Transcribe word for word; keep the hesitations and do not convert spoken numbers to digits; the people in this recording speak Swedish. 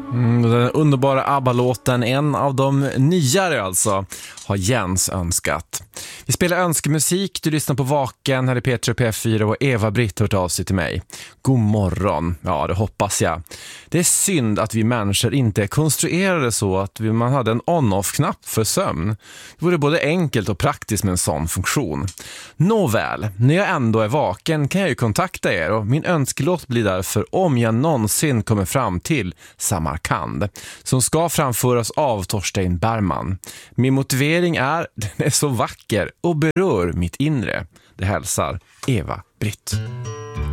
Mm, den underbara ABBA-låten, en av de nyare alltså, har Jens önskat. Vi spelar önskemusik, du lyssnar på Vaken, här är Petra P F fyra och Eva-Britt hört av sig till mig. God morgon, ja det hoppas jag. Det är synd att vi människor inte är konstruerade så att man hade en on-off-knapp för sömn. Det vore både enkelt och praktiskt med en sån funktion. Nåväl, när jag ändå är vaken kan jag ju kontakta er och min önskelåt blir därför Om jag någonsin kommer fram till Samarkand, som ska framföras av Torstein Bergman. Min motivering är, den är så vacker och berör mitt inre. Det hälsar Eva-Britt.